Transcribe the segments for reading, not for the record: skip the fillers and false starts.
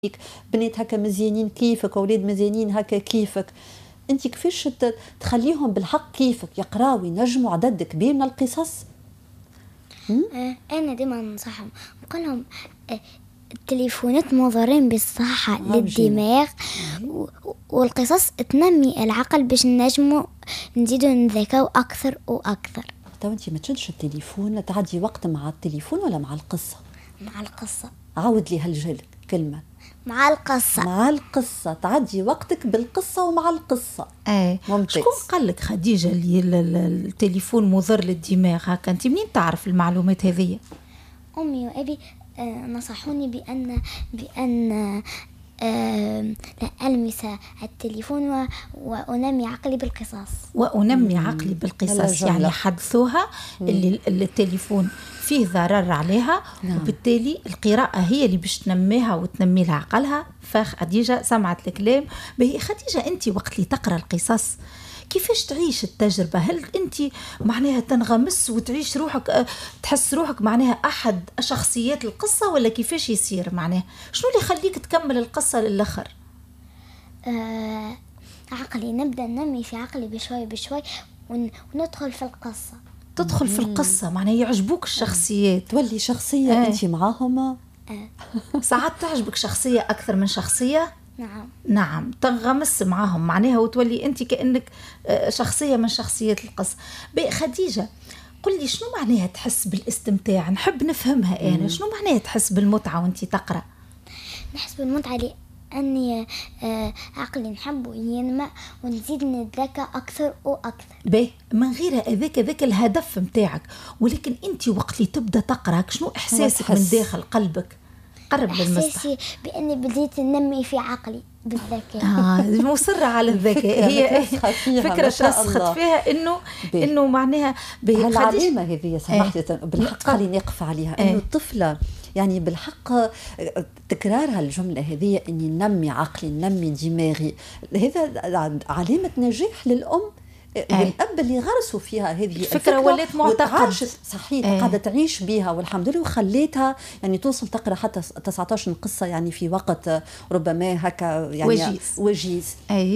بنات هكا مزيانين كيفك، أولاد مزيانين هكا كيفك، أنت كيفاش تخليهم بالحق كيفك يقراوا وينجموا عدد كبير من القصص؟ أنا ديما ننصحهم نقول لهم التليفونات مضرين بالصحة للدماغ، والقصص تنمي العقل باش نجموا نزيدوا نذكاو أكثر وأكثر. تو أنت ما تشدش التليفون، تعدي وقت مع التليفون ولا مع القصة؟ مع القصة. عاود لي هالكلمة. مع القصة. مع القصة، تعدي وقتك بالقصة ومع القصة. ممتاز. شكون قال لك خديجة اللي التليفون مضر للدماغ هكا؟ انت منين تعرف المعلومات هذه؟ أمي وأبي نصحوني بأن لا ألمس التليفون وأنمي عقلي بالقصص. وأنمي عقلي بالقصص يعني حدثوها اللي التليفون فيه ضرر عليها. وبالتالي القراءة هي اللي باش تنميها وتنمي لها عقلها. فخديجة سمعت الكلام. بهي خديجة أنت وقت اللي تقرأ القصص كيفاش تعيش التجربة؟ هل أنت معناها تنغمس وتعيش روحك، تحس روحك معناها أحد شخصيات القصة، ولا كيفاش يصير؟ معناها شنو اللي يخليك تكمل القصة للآخر؟ عقلي، نبدأ ننمي في عقلي بشوي بشوي وندخل في القصة. تدخل في القصة معناها يعجبوك الشخصيات، تولي شخصية أنت معاهم. ساعات تعجبك شخصية أكثر من شخصية. نعم تنغمس معاهم معناها وتولي أنت كأنك شخصية من شخصيات القصة. خديجة قل لي شنو معناها تحس بالاستمتاع؟ نحب نفهمها أنا. شنو معناها تحس بالمتعة وانت تقرأ؟ نحس بالمتعة لأني عقلي نحبه ينمى ونزيد نتذكى أكثر وأكثر. من غير ذاك الهدف متاعك. ولكن أنت وقت اللي تبدأ تقرأ شنو إحساسك من داخل قلبك؟ قرب للمسطح. إحساسي بأني بديت ننمي في عقلي بالذكاء. مصرة على الذكاء. هي فكرة ترسخت فيها إنه معناها العلامة هذه سمحتي بالحق خليني نقف عليها. إنه الطفلة يعني بالحق تكرارها الجملة هذه إني ننمي عقلي ننمي دماغي، هذا علامة نجاح للأم والأب اللي غرسوا فيها هذه الفكرة ولات معتقد. صحيح قاعدة تعيش بها والحمد لله، وخليتها يعني توصل تقرأ حتى 19 قصة يعني في وقت ربما هكا يعني وجيز.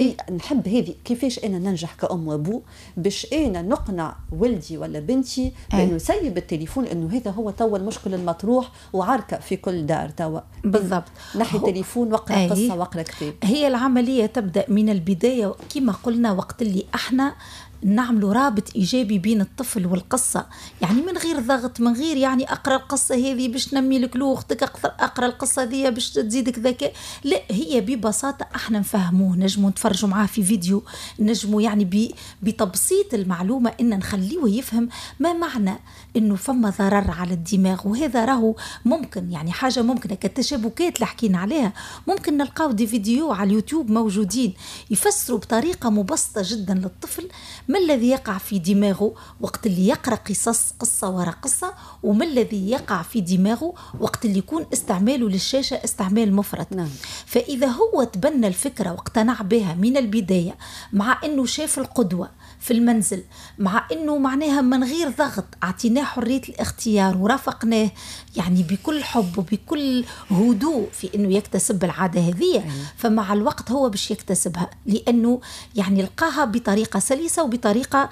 نحب هذه كيفاش أنا ننجح كأم وأبو باش أنا نقنع ولدي ولا بنتي بأنه سيب التليفون، أنه هذا هو توا المشكل المطروح وعركة في كل دار توا. بالضبط. نحي التليفون واقرأ قصة واقرأ كتاب. هي العملية تبدأ من البداية كما قلنا، وقت اللي احنا نعملوا رابط إيجابي بين الطفل والقصة، يعني من غير ضغط، من غير يعني أقرأ القصة هذه باش تنمي لك لوختك، أقرأ القصة هذه باش تزيدك ذكاء. لا، هي ببساطة احنا نفهموه، نجموا نتفرجوا معاه في فيديو، نجموا يعني بتبسيط المعلومة إن نخليه يفهم ما معنى إنه فما ضرر على الدماغ. وهذا راهو ممكن يعني حاجة ممكنة كالتشابكات اللي حكينا عليها، ممكن نلقاو دي فيديو على اليوتيوب موجودين يفسروا بطريقة مبسطة جدا للطفل ما الذي يقع في دماغه وقت اللي يقرأ قصة وراء قصة، وما الذي يقع في دماغه وقت اللي يكون استعماله للشاشة استعمال مفرط. فإذا هو تبنى الفكرة واقتنع بها من البداية، مع أنه شاف القدوة في المنزل، مع أنه معناها من غير ضغط أعطيناه حرية الاختيار ورافقناه يعني بكل حب وبكل هدوء في أنه يكتسب العادة هذه، فمع الوقت هو باش يكتسبها، لأنه يعني لقاها بطريقة سلسة وبطريقة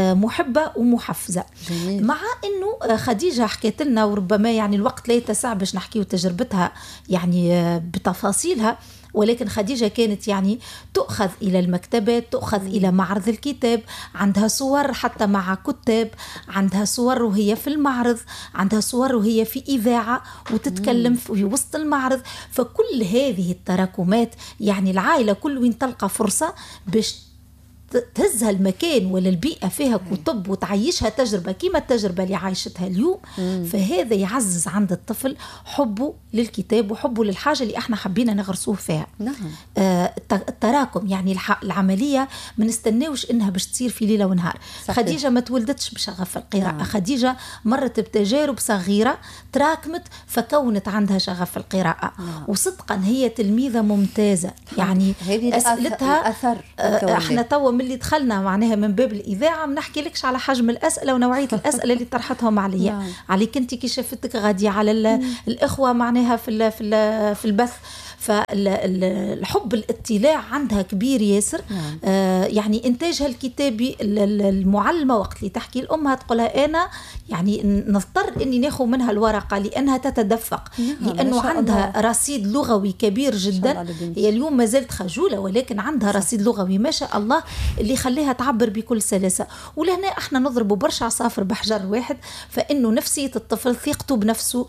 محبة ومحفزة. جميل. مع أنه خديجة حكيت لنا، وربما يعني الوقت لا يتسع باش نحكي تجربتها يعني بتفاصيلها، ولكن خديجة كانت يعني تؤخذ إلى المكتبات، تؤخذ إلى معرض الكتاب، عندها صور حتى مع كتاب، عندها صور وهي في المعرض، عندها صور وهي في إذاعة وتتكلم في وسط المعرض. فكل هذه التراكمات يعني العائلة كل وين تلقى فرصة باش تهزها المكان ولا البيئة فيها كتب وتعيشها تجربة كما التجربة اللي عايشتها اليوم. فهذا يعزز عند الطفل حبه للكتاب وحبه للحاجة اللي احنا حبينا نغرسوه فيها. التراكم يعني العملية ما نستناوش انها باش تصير في ليلة ونهار. خديجة ما تولدتش بشغف القراءة. خديجة مرت بتجارب صغيرة تراكمت فكونت عندها شغف القراءة. وصدقا هي تلميذة ممتازة. يعني أسئلتها احنا توا من اللي دخلنا معناها من باب الإذاعة ما نحكي لكش على حجم الأسئلة ونوعية الأسئلة اللي طرحتهم عليا. عليك انت كي شافتك غادي على الإخوة معناها في البث. فالحب الاطلاع عندها كبير ياسر. يعني إنتاجها الكتابي المعلمة وقت اللي تحكي لأمها تقولها أنا يعني نضطر إني ناخذ منها الورقة لأنها تتدفق، لأنه عندها رصيد لغوي كبير جدا. هي اليوم ما زالت خجولة ولكن عندها رصيد لغوي ما شاء الله اللي يخليها تعبر بكل سلاسة. ولهنا احنا نضربوا برشا عصافر بحجر واحد، فإنه نفسية الطفل، ثقته بنفسه،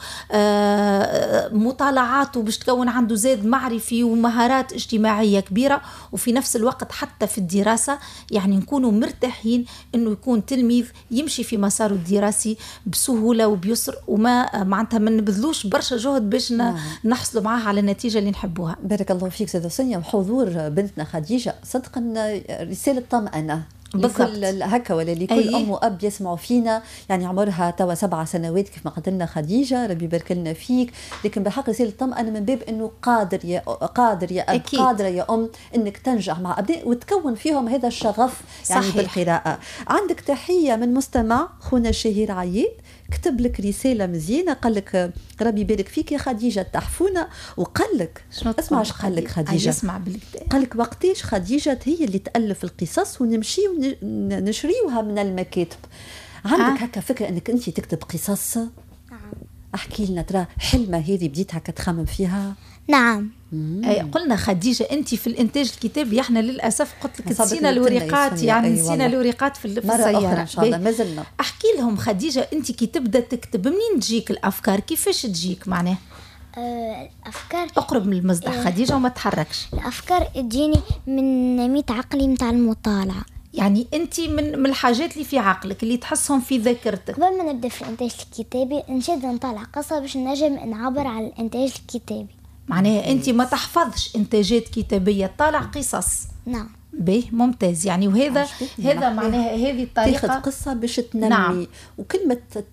مطالعاته باش تكون عنده زاد معرفي ومهارات اجتماعية كبيرة، وفي نفس الوقت حتى في الدراسة يعني نكونوا مرتاحين إنه يكون تلميذ يمشي في مساره الدراسي بسهولة وبيسر، وما معناتها ما نبذلوش برشا جهد باش نحصلوا معاه على النتيجة اللي نحبوها. بارك الله فيك سيدة سونيا. وحضور بنتنا خديجة صدقا رسالة طمأنة لكل هكا ولا لكل أم وأب يسمعوا فينا، يعني عمرها توا 7 سنوات كيف ما قلت لنا خديجة، ربي يبارك لنا فيك، لكن بالحق رسالة طمأنة من باب أنه قادر يا أب، أكيد. قادرة يا أم أنك تنجح مع أبناء وتكون فيهم هذا الشغف يعني صحيح. بالقراءة. عندك تحية من مستمع خونا شهير عيد، كتب لك رسالة مزيانة، قال لك ربي يبارك فيك يا خديجة تحفونا، وقال لك اسمع ايش قال لك خديجة، قال لك وقتاش خديجة هي اللي تألف القصص ونمشي ونشريوها من المكاتب. عندك هكا فكرة انك انت تكتب قصص؟ احكي لنا، ترى حلمة هذه بديت هكا تخمم فيها؟ نعم. قلنا خديجة أنت في الإنتاج الكتابي، إحنا للأسف قلت لك نسينا الورقات، يعني نسينا الورقات في السيارة. إن شاء الله ما زلنا. أحكي لهم خديجة أنت كي تبدأ تكتب منين تجيك الأفكار، كيفاش تجيك معناه؟ الأفكار أقرب من المصدر خديجة وما تحركش. الأفكار تجيني من نميط عقلي متاع المطالعة، يعني أنت من الحاجات اللي في عقلك اللي تحسهم في ذاكرتك. قبل ما نبدأ في الإنتاج الكتابي نشد نطلع قصة باش نجم نعبر على الإنتاج الكتابي. معناها أنت ما تحفظش إنتاجات كتابية، طالع قصص. نعم. به ممتاز يعني. وهذا معناها هذه الطريقة تاخذ قصة باش تنمي. نعم. وكلمة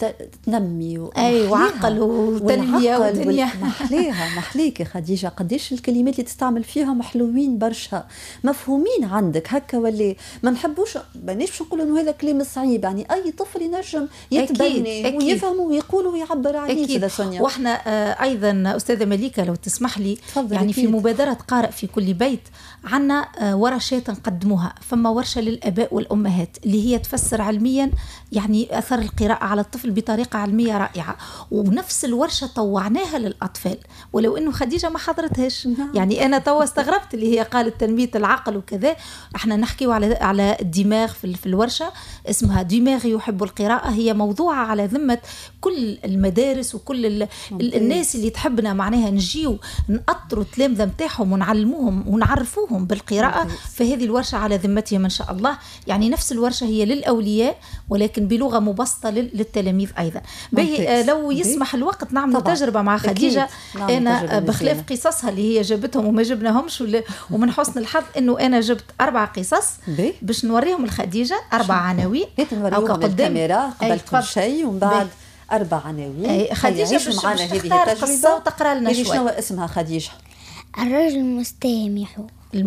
تنمي وعقل وتنمية ودنيا محليك يا خديجة، قديش الكلمات اللي تستعمل فيها محلوين برشا، مفهومين عندك هكا، واللي ما نحبوش باش نقول انه هذا كلام صعيب، يعني اي طفل ينجم يتبني ويفهم ويقول ويعبر عليه. سيدة سونيا، واحنا ايضا استاذة مليكة لو تسمح لي، يعني أكيد. في مبادرة قارئ في كل بيت عنا ورشات نقدموها، فما ورشة للآباء والأمهات اللي هي تفسر علميا يعني أثر القراءة على الطفل بطريقة علمية رائعة، ونفس الورشة طوعناها للأطفال ولو أنه خديجة ما حضرتهاش. يعني أنا توا استغربت اللي هي قالت تنمية العقل وكذا. احنا نحكي على الدماغ في الورشة، اسمها دماغ يحب القراءة، هي موضوعة على ذمة كل المدارس وكل الناس اللي تحبنا، معناها نجيو نأطروا التلامذة متاعهم ونعلموهم ونعرفوهم بالقراءة. فهذه الورشة على ذمتهم إن شاء الله. يعني نفس الورشة هي للأولياء ولكن بلغة مبسطة للتلاميذ أيضا. لو يسمح الوقت نعمل تجربة مع خديجة. أنا بخلاف قصصها اللي هي جابتهم وما جبناهمش، ومن حسن الحظ أنه أنا جبت 4 قصص باش نوريهم الخديجة 4 عناوين أو الكاميرا قبل كل شيء، ومن بعد 4 عناوين. خديجة باش معنا هذه التجربة وتقرأ لنا شوي. شنو اسمها خديجة؟ الرجل المستسامح.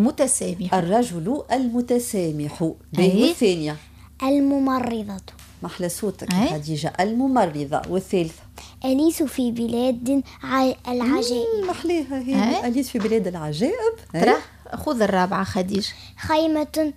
الرجل المتسامح. والثانية الممرضة. محلى صوتك خديجة. الممرضة. والثالثة أليس في بلاد العجائب. محليها هي أليس في بلاد العجائب. ترى خذ الرابعة خديجة. خيمة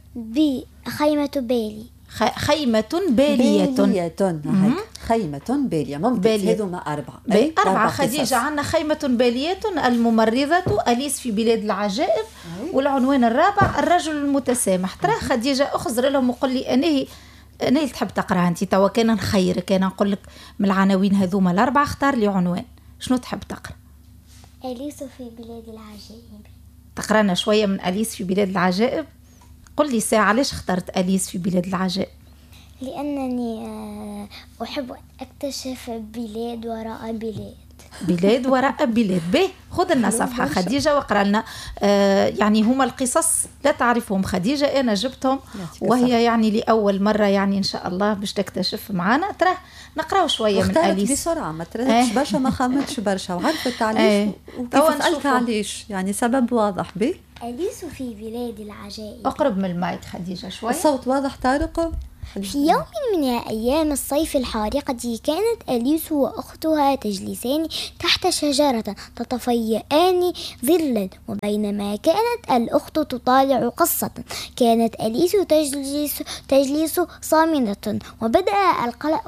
بالي. خيمة بالية. خيمة بالية. ممتاز. هذوما 4 خديجة. عنا خيمة بالية، الممرضة، أليس في بلاد العجائب، والعنوان الرابع الرجل المتسامح. ترى خديجة أخزر لهم وقل لي أنا تحب تقرأ أنت توا، كان نخيرك أنا نقول لك من العناوين هذوما ال4 اختار لي عنوان. شنو تحب تقرأ؟ أليس في بلاد العجائب. تقرأنا شوية من أليس في بلاد العجائب. قل لي ساعة علاش اخترت أليس في بلاد العجائب؟ لأنني أحب أكتشف بلاد وراء بلاد. بلاد وراء بلاد. به خذ لنا صفحة خديجة واقرأ لنا. يعني هما القصص لا تعرفهم خديجة، أنا جبتهم وهي يعني لأول مرة يعني إن شاء الله باش تكتشف معنا. ترى نقرأ شوية من أليس بسرعة، ما تردش برشا، ما خمتش برشا، وعرفت علاش وكيف سألت علاش، يعني سبب واضح. أليس في بلاد العجائب. أقرب من المايك خديجة شوية. الصوت واضح طارق؟ في يوم من أيام الصيف الحارقة كانت أليس وأختها تجلسان تحت شجرة تتفيئان ظلا، وبينما كانت الأخت تطالع قصة كانت أليس تجلس صامتة، وبدأ القلق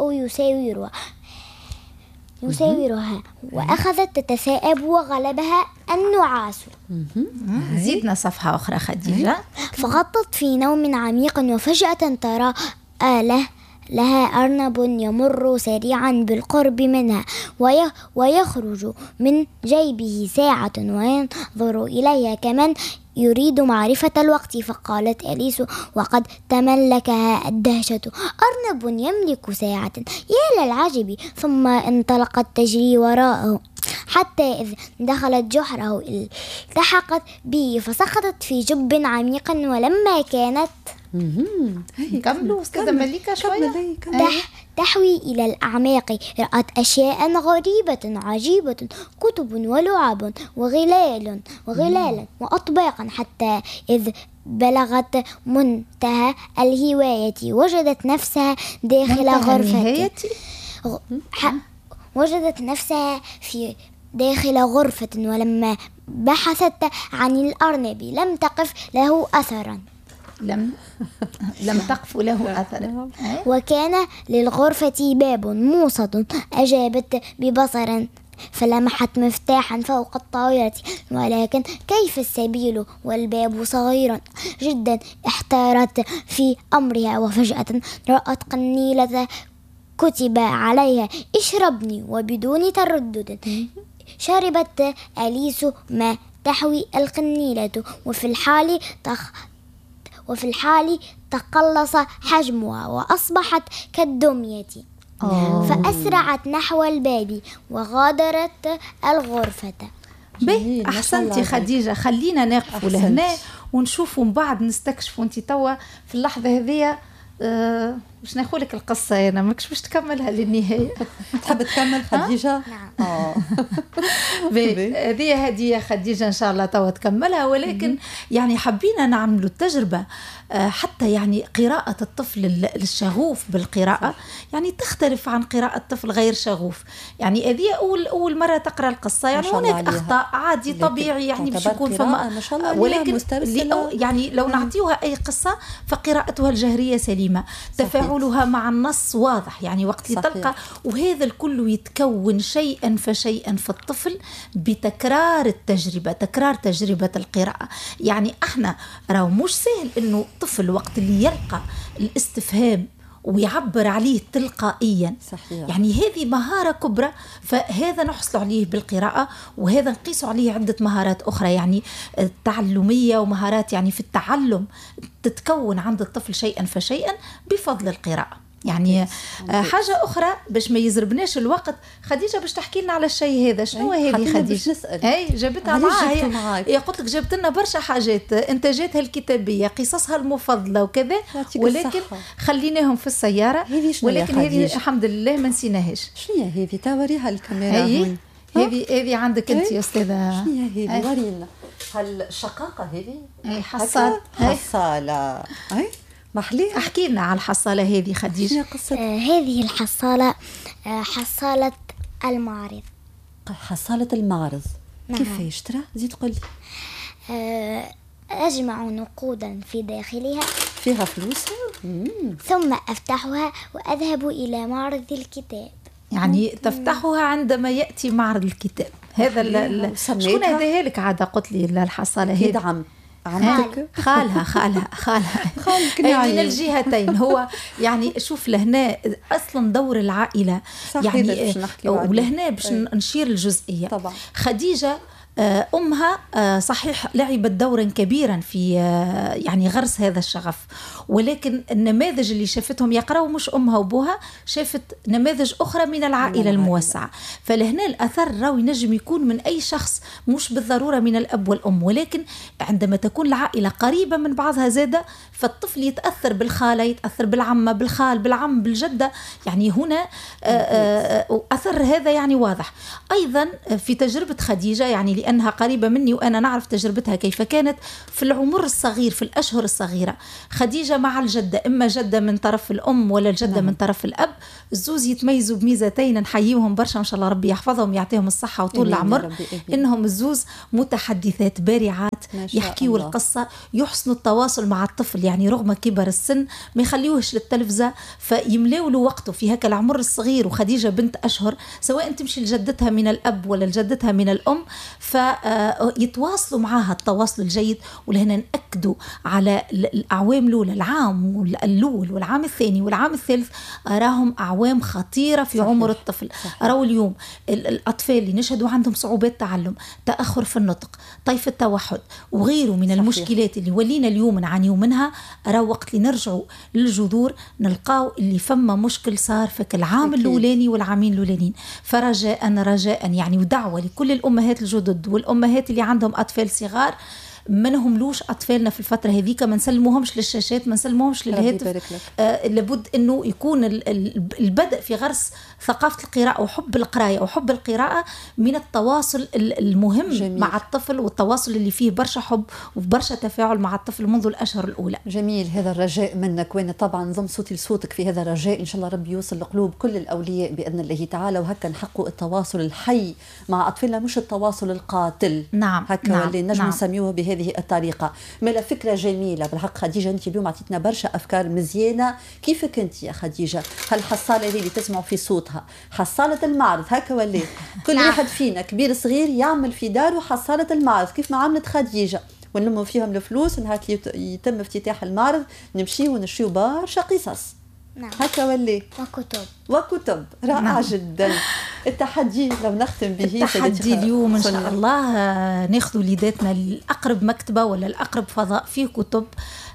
يساورها وأخذت تتثاءب وغلبها النعاس. زيدنا صفحة أخرى خديجة. فغطت في نوم عميق، وفجأة ترى لها أرنب يمر سريعا بالقرب منها، ويخرج من جيبه ساعة وينظر إليها كمن يريد معرفة الوقت. فقالت أليس وقد تملكها الدهشة: أرنب يملك ساعة، يا للعجب! ثم انطلقت تجري وراءه حتى إذ دخلت جحره التحقت به، فسقطت في جب عميق. ولما كانت كملوا أستاذة مليكة شوية. تحوي إلى الأعماق، رأت أشياء غريبة عجيبة، كتب ولعب وغلالا وأطباقا، حتى إذ بلغت منتهى الهواية وجدت نفسها داخل داخل غرفة. ولما بحثت عن الأرنب لم تقف له أثرا. لم تقف له أثرا. وكان للغرفة باب موصد. أجابت ببصر فلمحت مفتاحا فوق الطاولة، ولكن كيف السبيل والباب صغير جدا؟ احتارت في أمرها، وفجأة رأت قنيلة كتب عليها: اشربني. وبدون تردد شربت أليس ما تحوي القنيلة، وفي الحال تقلص حجمها وأصبحت كالدمية. فأسرعت نحو الباب وغادرت الغرفة. أحسنتي خديجة، خلينا نقف لهنا ونشوفوا من بعد نستكشفوا. انت توا في اللحظة هذه باش ناخذلك القصة، أنا ماكش باش تكملها للنهاية. تحب تكمل خديجة؟ نعم. هذه هدية خديجة إن شاء الله توا تكملها، ولكن يعني حبينا نعملوا التجربة حتى يعني قراءة الطفل الشغوف بالقراءة يعني تختلف عن قراءة طفل غير شغوف. يعني هذه أول مرة تقرأ القصة، يعني هناك أخطاء عادي طبيعي، يعني باش يكون فما، ولكن يعني لو نعطيوها أي قصة فقراءتها الجهرية سليمة، تفاعلها مع النص واضح، يعني وقت اللي تلقى. وهذا الكل يتكون شيئا فشيئا في الطفل بتكرار التجربة، تكرار تجربة القراءة. يعني احنا راهو مش سهل انه طفل وقت اللي يلقى الاستفهام ويعبر عليه تلقائيا. صحيح. يعني هذه مهارة كبرى، فهذا نحصل عليه بالقراءة، وهذا نقيس عليه عدة مهارات أخرى يعني تعلمية ومهارات يعني في التعلم تتكون عند الطفل شيئا فشيئا بفضل القراءة. يعني حاجة أخرى باش ما يزربناش الوقت، خديجة باش تحكي لنا على الشيء هذا. شنو هذه خديجة؟ أي جابتها معاها، هي قلت لك جابت لنا برشا حاجات، إنتاجاتها الكتابية، قصصها المفضلة وكذا، ولكن خليناهم في السيارة. ولكن هذه الحمد لله ما نسيناهاش. شنو هي هذه؟ توريها الكاميرا. هذه عندك أنت يا أستاذة. شنو هي هذه؟ ورينا هالشقاقة هذه. حصالة. محليها. احكي لنا على الحصالة هذه خديجة. هذه الحصالة حصالة المعرض. حصالة المعرض. كيفاش ترى؟ زيد قولي. أجمع نقودا في داخلها فيها فلوس، ثم أفتحها وأذهب إلى معرض الكتاب. يعني تفتحها عندما يأتي معرض الكتاب. هذا شكون هذا لك عادة قلت لي الحصالة هذه؟ عمتك خالك من الجهتين. هو يعني شوف لهنا أصلا دور العائلة يعني، ولهنا باش نشير الجزئية طبعا. خديجة أمها صحيح لعبت دورا كبيرا في يعني غرس هذا الشغف، ولكن النماذج اللي شافتهم يقرأوا مش أمها وبوها، شافت نماذج أخرى من العائلة الموسعة. فلهنا الأثر راوي نجم يكون من أي شخص، مش بالضرورة من الأب والأم، ولكن عندما تكون العائلة قريبة من بعضها زادة، فالطفل يتأثر بالخالة، يتأثر بالعمة، بالخال، بالعم، بالجدة. يعني هنا أثر هذا يعني واضح. أيضا في تجربة خديجة يعني لأنها قريبة مني وأنا نعرف تجربتها كيف كانت في العمر الصغير، في الأشهر الصغيرة. خديجة مع الجدة، إما جدة من طرف الأم ولا الجدة من طرف الأب، الزوز يتميزوا بميزتين نحييهم برشا إن شاء الله ربي يحفظهم يعطيهم الصحة وطول العمر، إنهم الزوز متحدثات بارعات، يحكيوا القصة، يحسنوا التواصل مع الطفل، يعني رغم كبر السن ما يخليوهش للتلفزة، فيملاوا له وقته في هكا العمر الصغير. وخديجة بنت أشهر سواء تمشي لجدتها من الأب ولا لجدتها من الأم، فيتواصلوا معها التواصل الجيد. ولهنا نأكدوا على الأعوام الأولى، العام الأول والعام الثاني والعام الثالث، أراهم أعوام خطيرة في عمر الطفل. أراوا اليوم الأطفال اللي نشهدوا عندهم صعوبات تعلم، تأخر في النطق، طيف التوحد وغيره من المشكلات اللي ولينا اليوم نعانيوا منها، أرى وقت اللي نرجعوا للجذور نلقاو اللي فما مشكل صار في العام الأولاني والعامين الأولانيين. فرجاء يعني ودعوة لكل الأمهات الجدد والأمهات اللي عندهم أطفال صغار، ما نهملوش أطفالنا في الفترة هذيك، ما نسلموهمش للشاشات، ما نسلموهمش للهاتف. لابد أنه يكون البدء في غرس ثقافة القراءة وحب القراءة وحب القراءة من التواصل المهم جميل. مع الطفل، والتواصل اللي فيه برشا حب وبرشا تفاعل مع الطفل منذ الأشهر الأولى. جميل، هذا الرجاء منك، وأنا طبعا ضم صوتي لصوتك في هذا الرجاء. إن شاء الله ربي يوصل لقلوب كل الأولياء بإذن الله تعالى، وهكا نحقق التواصل الحي مع أطفالنا، مش التواصل القاتل. نعم، هكا اللي نجم نسميوه بهذه الطريقة. ما فكرة جميلة بالحق خديجة، أنت اليوم عطيتنا برشا أفكار مزيانة. كيفك أنت يا خديجة؟ هالحصالة اللي تسمعوا في صوتها، حصالة المعرض هكا ولا كل واحد فينا كبير صغير يعمل في داره حصالة المعرض كيف ما عملت خديجة، ونلموا فيهم الفلوس نهار يتم افتتاح المعرض نمشيو ونشريو برشا قصص. نعم. هكا ولا وكتب رائع. نعم. جدا. التحدي لو نختم به، التحدي اليوم إن شاء الله ناخذ وليداتنا الأقرب مكتبة ولا الأقرب فضاء فيه كتب،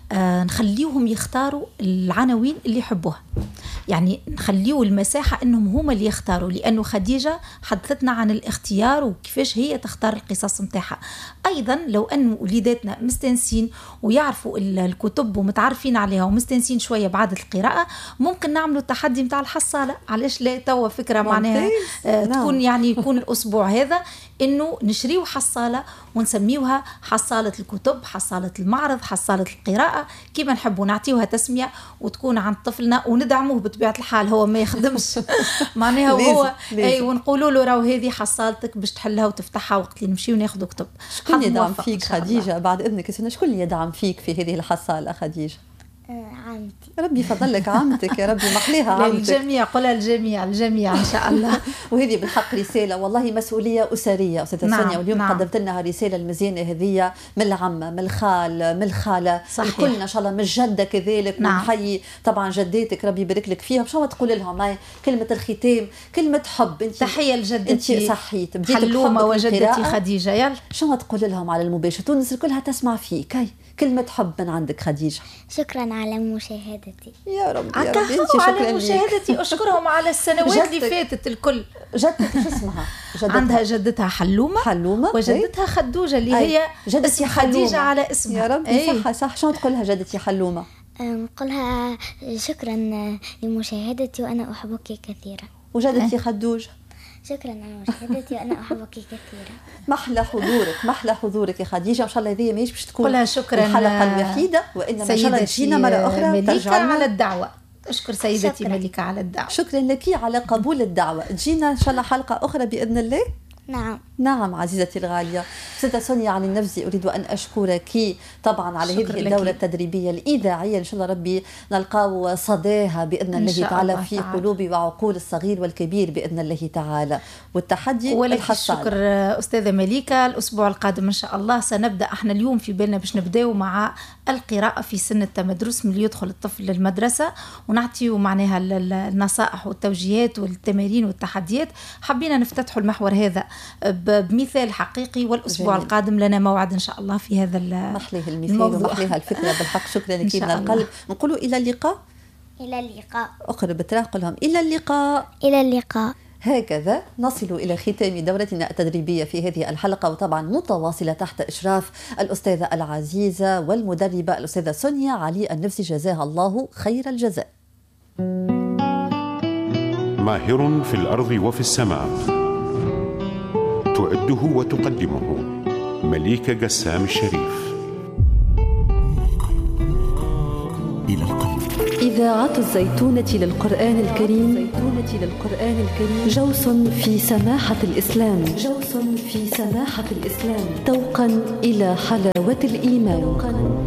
نخليهم يختاروا العناوين اللي يحبوها، يعني نخليوا المساحة انهم هما اللي يختاروا، لانه خديجة حدثتنا عن الاختيار وكيفاش هي تختار القصص متاعها. ايضا لو ان وليداتنا مستنسين ويعرفوا الكتب ومتعرفين عليها ومستنسين شوية بعد القراءة، ممكن نعملوا التحدي متاع الحصالة. علاش لا؟ توا فكرة معناها تكون يعني يكون الاسبوع هذا انه نشريو حصالة ونسميوها حصالة الكتب، حصالة المعرض، حصالة القراءة، كيما نحبوا نعطيوها تسمية وتكون عند طفلنا، وندعموه بطبيعة الحال. هو ما يخدمش معناها وهو اي، ونقولوا له راهو هذه حصالتك باش تحلها وتفتحها وقت اللي نمشيو ناخذوا كتب. شكون يدعم فيك خديجة بعد اذنك؟ شكون يدعم فيك في هذه الحصالة خديجة؟ عمتي. ربي يفضلك عمتك، يا ربي محليها عمتك. الجميع، قولها الجميع إن شاء الله. وهذه بالحق رسالة والله مسؤولية أسرية أستاذة سونيا، واليوم قدمت لنا الرسالة المزيانة هذه من العمة، من الخال، من الخالة، كلنا إن شاء الله، من الجدة كذلك. ونحيي طبعا جداتك ربي يبارك لك فيهم. شو تقول لهم كلمة الختام، كلمة حب؟ انت تحية لجدتي انت صحيت حلومة وجدتي خديجة. يلا شو تقول لهم على المباشر؟ تونس كلها تسمع فيك، كلمة حب من عندك خديجة. شكرا على مشاهدتي. يا رب يا رب، انت شكرا على مشاهدتي. اشكرهم على السنوات اللي فاتت الكل. جدتك شو اسمها؟ عندها جدتها حلومة وجدتها خدوجة اللي هي جدتي خديجة على اسمها. يا رب صح. شو تقولها جدتي حلومة؟ نقولها شكرا لمشاهدتي وأنا أحبك كثيرا. وجدتي خدوجة شكرا على مشاهدتي وأنا أحبك كثيرا. محلى حضورك يا خديجة. إن شاء الله هذه ماهيش باش تكون شكرا الحلقة الوحيدة، وإنما إن شاء الله تجينا مرة أخرى مليكة على الدعوة. أشكر سيدتي مليكة على الدعوة. شكرا لك على قبول الدعوة. تجينا إن شاء الله حلقة أخرى بإذن الله. نعم عزيزتي الغالية. ستة سونيا علي النفسي، أريد أن أشكرك طبعا على هذه الدورة التدريبية الإذاعية. إن شاء الله ربي نلقاو صداها بإذن الله تعالى في قلوب وعقول الصغير والكبير بإذن الله تعالى. والتحدي ولك الشكر أستاذة مليكة. الأسبوع القادم إن شاء الله سنبدأ. احنا اليوم في بالنا باش نبداو مع القراءة في سن التمدرس، من يدخل الطفل للمدرسة، ونعطيه معناها النصائح والتوجيهات والتمارين والتحديات. حبينا نفتتحوا المحور هذا بمثال حقيقي، والأسبوع القادم لنا موعد إن شاء الله في هذا محليه المثال ومحليها الفكرة. بالحق شكرا لك من القلب. نقولوا إلى اللقاء. أقرب تراقل لهم إلى اللقاء. هكذا نصل إلى ختام دورتنا التدريبية في هذه الحلقة، وطبعا متواصلة تحت إشراف الأستاذة العزيزة والمدربة الأستاذة سونيا علي النفسي، جزاها الله خير الجزاء. ماهر في الأرض وفي السماء، تعده وتقدمه مليكة قسام الشريف. إلى القلب. إذاعة الزيتونة للقرآن الكريم، جوس في سماحة الإسلام، توقا إلى حلاوة الإيمان.